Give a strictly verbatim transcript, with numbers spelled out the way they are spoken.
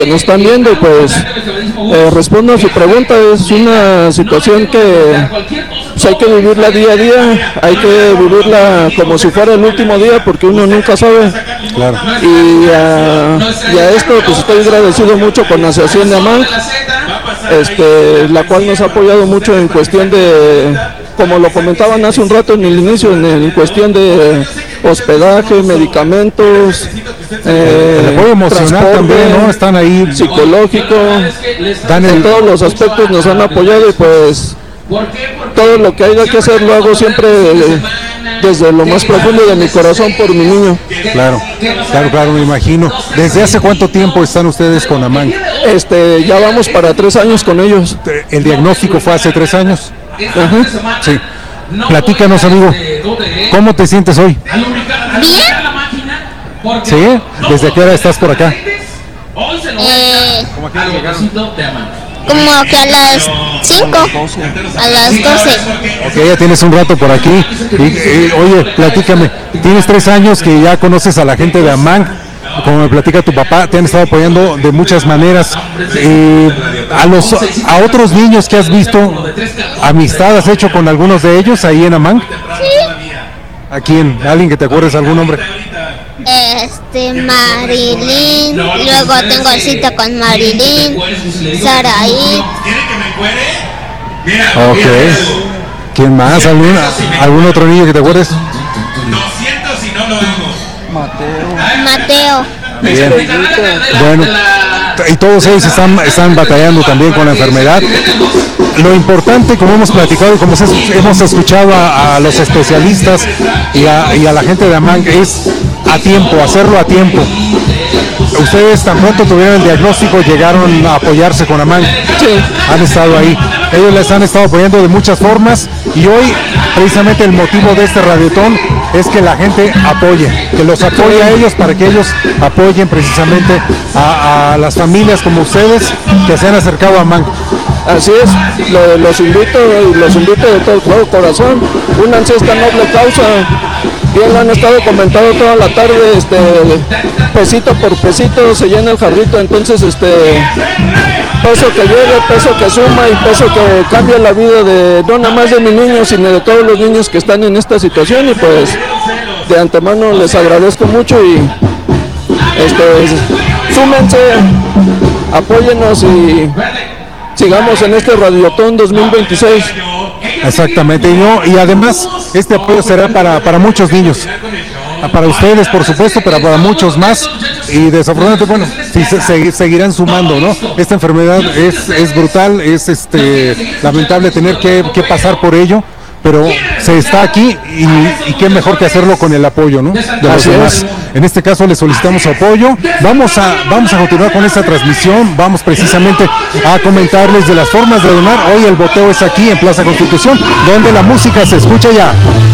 que nos están viendo, pues eh, respondo a su pregunta. Es una situación que pues, hay que vivirla día a día, hay que vivirla como si fuera el último día, porque uno nunca sabe. Claro. Y, a, y a esto pues estoy agradecido mucho con la Asociación de AMANC, este, la cual nos ha apoyado mucho en cuestión de, como lo comentaban hace un rato en el inicio, en, en cuestión de hospedaje, medicamentos, eh, el apoyo emocional también, ¿no? Están ahí, psicológico, dan el... en todos los aspectos nos han apoyado, y pues todo lo que haya que hacer lo hago siempre eh, desde lo más profundo de mi corazón por mi niño. Claro, claro, claro, me imagino. ¿Desde hace cuánto tiempo están ustedes con AMANC? Este, ya vamos para tres años con ellos. ¿El diagnóstico fue hace tres años? Ajá. Sí. Platícanos, amigo, ¿cómo te sientes hoy? Bien. ¿Sí? ¿Desde qué hora estás por acá? Eh, como que a las cinco, a las doce. Ok, ya tienes un rato por aquí. Y, y, oye, platícame, tienes tres años que ya conoces a la gente de AMANC. Como me platica tu papá, te han estado apoyando de muchas maneras. Eh, a los a otros niños que has visto, ¿amistad has hecho con algunos de ellos ahí en AMANC? Sí. ¿A quién? ¿Alguien que te acuerdes, algún nombre? Este, Marilyn, luego tengo cita con Marilyn, Saraí. Ok. ¿Quién más? ¿Algún, algún otro niño que te acuerdes? Mateo. Bien. Bueno, y todos ellos están, están batallando también con la enfermedad. Lo importante, como hemos platicado y como hemos escuchado a, a los especialistas y a, y a la gente de AMANC, es a tiempo, hacerlo a tiempo. Ustedes tan pronto tuvieron el diagnóstico, llegaron a apoyarse con AMANC. Sí. Han estado ahí. Ellos les han estado apoyando de muchas formas, y hoy precisamente el motivo de este radiotón es que la gente apoye, que los apoye a ellos para que ellos apoyen precisamente a, a las familias como ustedes que se han acercado a AMANC. Así es, lo, los invito y los invito de todo, todo corazón, únanse a esta noble causa. Bien lo han estado comentando toda la tarde, este, pesito por pesito se llena el jarrito, entonces este, peso que llegue, peso que suma y peso que cambia la vida de no nada más de mis niños, sino de todos los niños que están en esta situación. Y pues de antemano les agradezco mucho y este, súmense, apóyennos y sigamos en este Radiotón dos mil veintiséis. Exactamente, y, no, y además este apoyo será para, para muchos niños, para ustedes por supuesto, pero para muchos más, y desafortunadamente, bueno, sí, se, se, seguirán sumando, ¿no? Esta enfermedad es, es brutal, es este lamentable tener que, que pasar por ello, pero se está aquí y, y qué mejor que hacerlo con el apoyo, ¿no? De los demás. En este caso le solicitamos su apoyo. Vamos a, vamos a continuar con esta transmisión. Vamos precisamente a comentarles de las formas de donar. Hoy el boteo es aquí en Plaza Constitución, donde la música se escucha ya.